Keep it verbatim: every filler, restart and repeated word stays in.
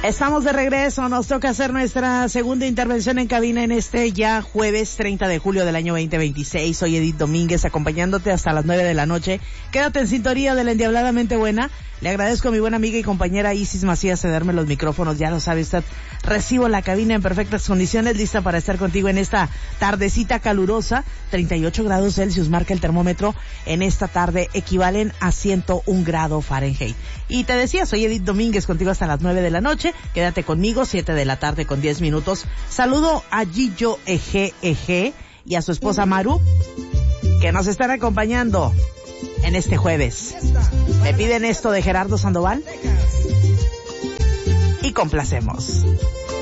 Estamos de regreso, nos toca hacer nuestra segunda intervención en cabina en este ya jueves treinta de julio del año veinte veintiséis. Soy Edith Domínguez, acompañándote hasta las nueve de la noche. Quédate en sintonía de la Endiabladamente Buena. Le agradezco a mi buena amiga y compañera Isis Macías cederme los micrófonos, ya lo sabe usted. Recibo la cabina en perfectas condiciones, lista para estar contigo en esta tardecita calurosa. treinta y ocho grados Celsius marca el termómetro en esta tarde, equivalen a ciento un grado Fahrenheit. Y te decía, soy Edith Domínguez, contigo hasta las nueve de la noche. Quédate conmigo, siete de la tarde con diez minutos. Saludo a Gillo Eje Eje y a su esposa Maru, que nos están acompañando en este jueves. Me piden esto de Gerardo Sandoval y complacemos.